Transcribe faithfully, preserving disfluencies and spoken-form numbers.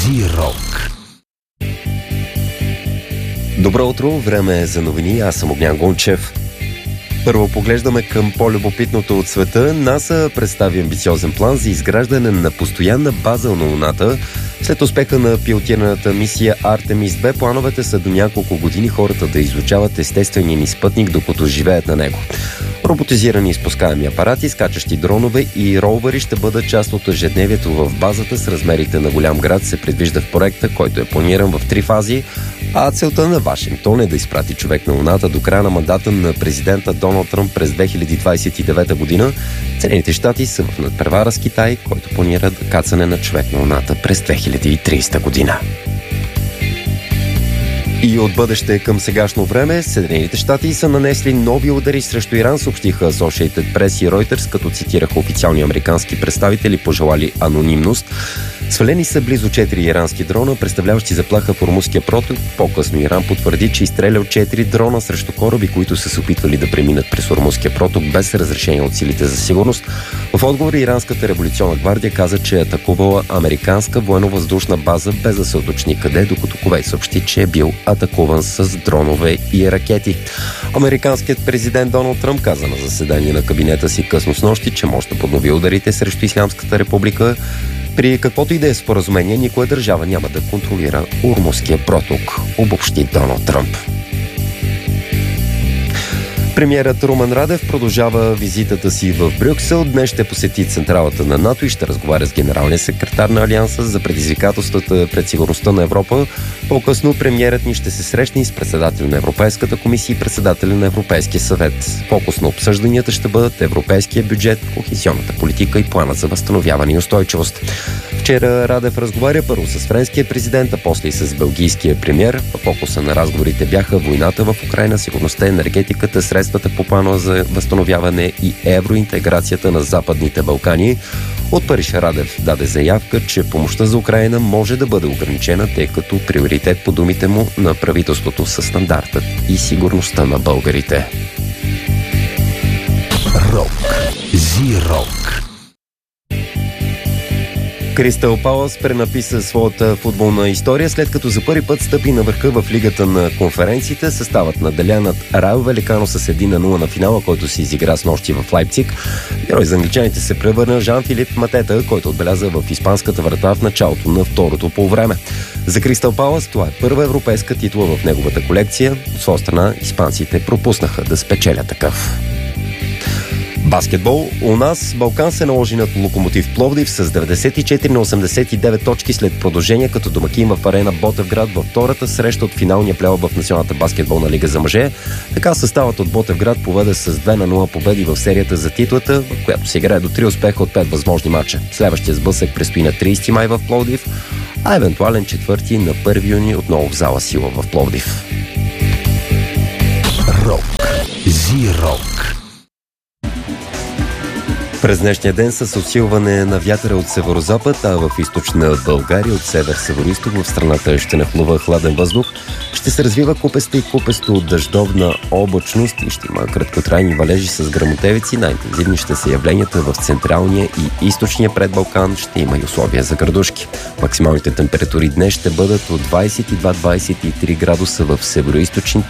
Зирок. Добро утро, време е за новини, аз съм Огнян Гончев. Първо поглеждаме към по-любопитното от света. НАСА представи амбициозен план за изграждане на постоянна база на Луната. След успеха на пилотираната мисия Артемис две, плановете са до няколко години хората да изучават естествения ни спътник, докато живеят на него. Роботизирани изпускаеми апарати, скачащи дронове и ровъри ще бъдат част от ежедневието в базата с размерите на голям град, се предвижда в проекта, който е планиран в три фази, а целта на Вашингтон е да изпрати човек на Луната до края на мандата на президента Доналд Тръмп през две хиляди двадесет и девета година. Съединените щати са в надпревара с Китай, който планира кацане на човек на Луната през две хиляди и тридесета година. И от бъдеще към сегашно време, Съединените щати са нанесли нови удари срещу Иран, съобщиха Associated Press и Reuters, като цитираха официални американски представители, пожелали анонимност. Свалени са близо четири ирански дрона, представляващи заплаха в Ормузския проток. По-късно Иран потвърди, че изстрелял четири дрона срещу кораби, които са се опитвали да преминат през Ормузския проток без разрешение от силите за сигурност. В отговор Иранската революционна гвардия каза, че е атакувала американска военно-въздушна база, без да се уточни къде, докато Кувейт съобщи, че е бил атакуван с дронове и ракети. Американският президент Доналд Тръмп каза на заседание на кабинета си късно снощи, че може да поднови ударите срещу Ислямската република. При каквото и да е споразумение, никоя държава няма да контролира Ормузския проток, обобщи Доналд Тръмп. Премиерът Румен Радев продължава визитата си в Брюксел. Днес ще посети централата на НАТО и ще разговаря с генералния секретар на Алианса за предизвикателствата пред сигурността на Европа. По-късно премиерът ни ще се срещне и с председателя на Европейската комисия и председателя на Европейския съвет. Фокус на обсъжданията ще бъдат европейския бюджет, кохезионната политика и планът за възстановяване и устойчивост. Вчера Радев разговаря първо с френския президент, а после и с белгийския премиер. В фокуса на разговорите бяха войната в Украйна, сигурността, енергетиката, средствата по плана за възстановяване и евроинтеграцията на Западните Балкани. От Париж Радев даде заявка, че помощта за Украйна може да бъде ограничена, тъй като приоритет по думите му на правителството са стандартът и сигурността на българите. Рок. Зирок. Кристал Палас пренаписа своята футболна история, след като за първи път стъпи на върха в лигата на конференциите. Съставът на Делянът Райл Великано с един на нула на финала, който се изигра с нощи в Лайпциг. Герой за англичаните се превърна Жан-Филип Матета, който отбеляза в испанската врата в началото на второто полувреме. За Кристал Палас това е първа европейска титла в неговата колекция. От своя страна испанците пропуснаха да спечелят такъв. Баскетбол. У нас Балкан се наложи над Локомотив Пловдив с деветдесет и четири на осемдесет и девет точки след продължение като домакин в арена Ботевград във втората среща от финалния плейоф в Националната баскетболна лига за мъже. Така съставът от Ботевград поведе с две на нула победи в серията за титлата, в която се играе до три успеха от пет възможни мача. Следващия сблъсък предстои на тридесети май в Пловдив, а евентуален четвърти на първи юни отново в зала Сила в Пловдив. Рок. Зирок. През днешния ден с усилване на вятъра от северозапад, а в източна България от север-североизток в страната ще нахлува хладен въздух. Ще се развива купеста и купесто дъждовна облачност и ще има краткотрайни валежи с гръмотевици. Най-интензивни ще са явленията в централния и източния предбалкан. Ще има и условия за градушки. Максималните температури днес ще бъдат от двадесет и два до двадесет и три градуса в североизточните